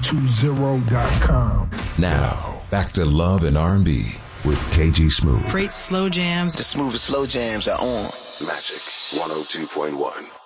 KG20.com. Now, back to Love and R&B with KG Smooth. Great slow jams. The smoothest slow jams are on. Magic 102.1.